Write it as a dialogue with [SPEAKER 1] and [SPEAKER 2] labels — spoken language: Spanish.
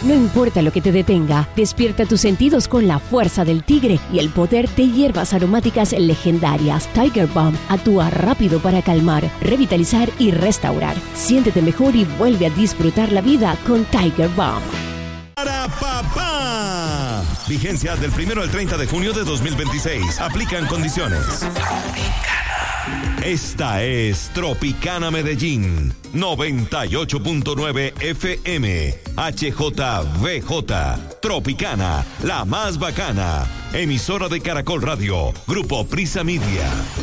[SPEAKER 1] No importa lo que te detenga, despierta tus sentidos con la fuerza del tigre y el poder de hierbas aromáticas legendarias. Tiger Balm actúa rápido para calmar, revitalizar y restaurar. Siéntete mejor y vuelve a disfrutar la vida con Tiger Balm.
[SPEAKER 2] Para papá. Vigencia del 1 al 30 de junio de 2026. Aplican condiciones. Esta es Tropicana Medellín, 98.9 FM, HJVJ, Tropicana, la más bacana. Emisora de Caracol Radio, Grupo Prisa Media.